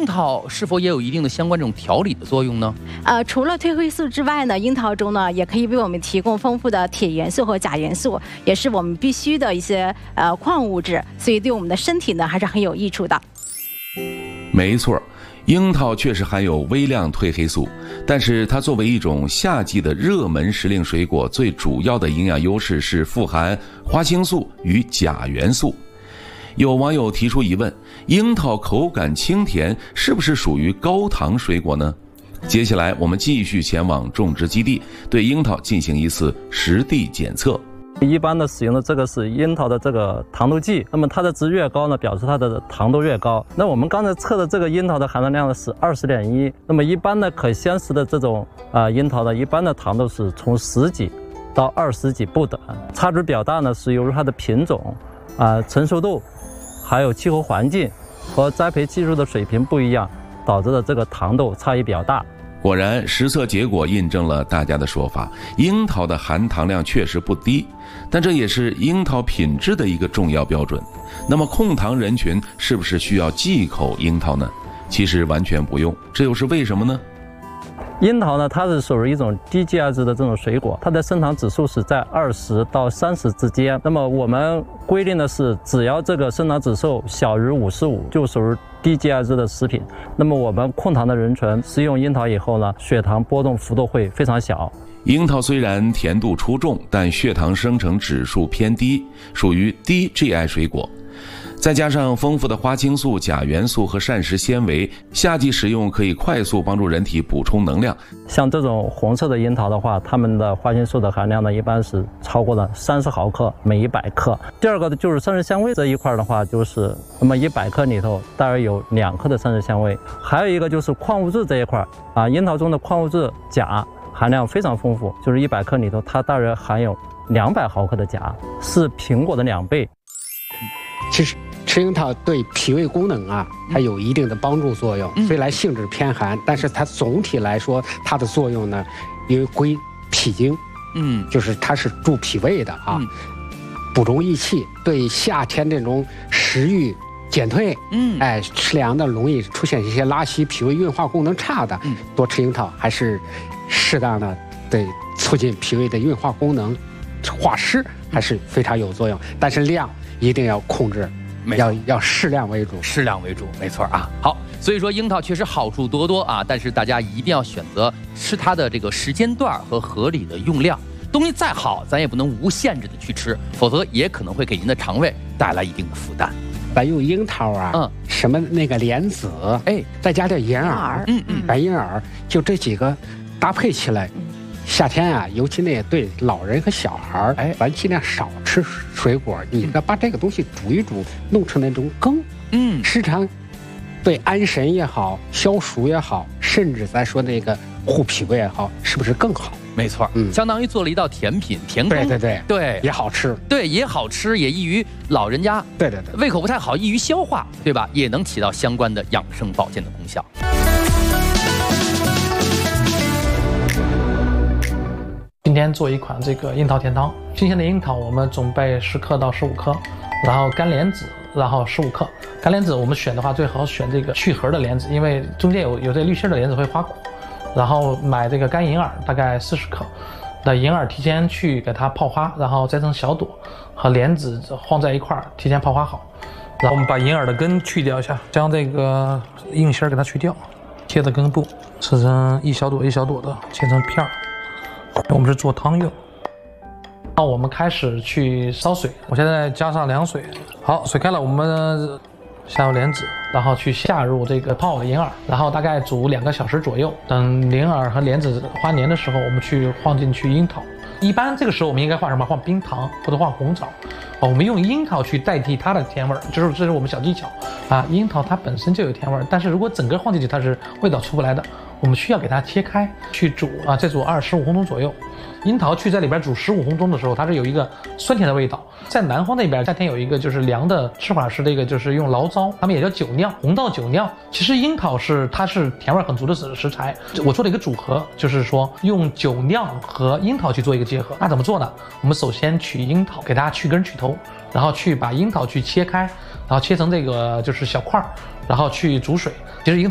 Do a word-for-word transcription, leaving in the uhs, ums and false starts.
樱桃是否也有一定的相关这种调理的作用呢？ 呃，除了褪黑素之外呢，樱桃中呢也可以为我们提供丰富的铁元素和钾元素，也是我们必须的一些呃矿物质，所以对我们的身体呢还是很有益处的。 没错，樱桃确实含有微量褪黑素，但是它作为一种夏季的热门时令水果，最主要的营养优势是富含花青素与钾元素。有网友提出疑问，樱桃口感清甜，是不是属于高糖水果呢？接下来我们继续前往种植基地，对樱桃进行一次实地检测。 一般的使用的这个是樱桃的这个糖度计，那么它的值越高呢，表示它的糖度越高。那我们刚才测的这个樱桃的含糖量呢是二十点一，那么一般的可鲜食的这种啊、呃、樱桃的一般的糖度是从十几到二十几不等，差距比较大呢是由于它的品种啊、呃、成熟度，还有气候环境和栽培技术的水平不一样，导致的这个糖度差异比较大。 果然，实测结果印证了大家的说法，樱桃的含糖量确实不低，但这也是樱桃品质的一个重要标准。那么控糖人群是不是需要忌口樱桃呢？其实完全不用，这又是为什么呢？ 樱桃呢，它是属于一种低 G I 值的这种水果，它的升糖指数是在二十到三十之间。那么我们规定的是，只要这个升糖指数小于五十五，就属于低 G I 值的食品。那么我们控糖的人群食用樱桃以后呢，血糖波动幅度会非常小。 樱桃虽然甜度出众，但血糖生成指数偏低，属于低 G I 水果。再加上丰富的花青素、钾元素和膳食纤维，夏季食用可以快速帮助人体补充能量。 像这种红色的樱桃的话，它们的花青素的含量呢，一般是超过了三十毫克每一百克。第二个的就是膳食纤维这一块的话，就是那么一百克里头大约有两克的膳食纤维。还有一个就是矿物质这一块啊，樱桃中的矿物质钾含量非常丰富，就是一百克里头它大约含有两百毫克的钾，是苹果的两倍。 其实吃樱桃对脾胃功能啊，它有一定的帮助作用。虽然性质偏寒，但是它总体来说，它的作用呢，因为归脾经，嗯，就是它是助脾胃的啊，嗯、补中益气，对夏天这种食欲减退，嗯，哎，吃凉的容易出现一些拉稀、脾胃运化功能差的，嗯，多吃樱桃还是适当的对促进脾胃的运化功能、化湿还是非常有作用，但是量一定要控制。要要适量为主， 适量为主，没错啊。好，所以说樱桃确实好处多多啊，但是大家一定要选择吃它的这个时间段和合理的用量。东西再好，咱也不能无限制的去吃，否则也可能会给您的肠胃带来一定的负担。 咱用樱桃啊，嗯，什么那个莲子，哎，再加点银耳，嗯嗯，白银耳，就这几个搭配起来。夏天啊，尤其那也对老人和小孩，哎，咱尽量少吃水果。你呢，把这个东西煮一煮，弄成那种羹，嗯，时常对安神也好，消暑也好，甚至咱说那个护脾胃也好，是不是更好？ 没错，嗯，相当于做了一道甜品，甜羹， 对对对对， 也好吃， 对，也好吃，也易于老人家， 对对对， 胃口不太好，易于消化，对吧？也能起到相关的养生保健的功效。 今天做一款这个樱桃甜汤，新鲜的樱桃我们准备十克到十五克，然后干莲子，然后十五克。干莲子我们选的话，最好选这个去核的莲子，因为中间有有这绿心的莲子会发苦。然后买这个干银耳，大概四十克。那银耳提前去给它泡花，然后摘成小朵，和莲子放在一块儿，提前泡花好。然后我们把银耳的根去掉一下，将这个硬芯给它去掉，切的根部，切成一小朵一小朵的，切成片儿。我们是做汤用。那我们开始去烧水，我现在加上凉水。好，水开了，我们下入莲子，然后去下入这个泡好的银耳，然后大概煮两个小时左右。等银耳和莲子发黏的时候，我们去放进去樱桃。一般这个时候我们应该放什么？放冰糖或者放红枣。哦，我们用樱桃去代替它的甜味儿，就是这是我们小技巧啊。樱桃它本身就有甜味儿，但是如果整个放进去，它是味道出不来的。我们需要给它切开去煮啊，再煮二十五分钟左右。樱桃去在里边煮十五分钟的时候，它是有一个酸甜的味道。在南方那边夏天有一个就是凉的吃法是这个，就是用醪糟，他们也叫酒酿，红稻酒酿。其实樱桃是它是甜味很足的食材，我做了一个组合，就是说用酒酿和樱桃去做一个结合。那怎么做呢？我们首先取樱桃，给它去根去头，然后去把樱桃去切开，然后切成这个就是小块，然后去煮水。其实樱